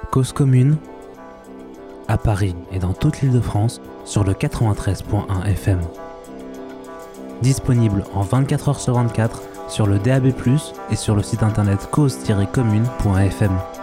Cause commune, à Paris et dans toute l'Île-de-France sur le 93.1 FM. Disponible en 24h sur 24 sur le DAB+, et sur le site internet cause-commune.fm.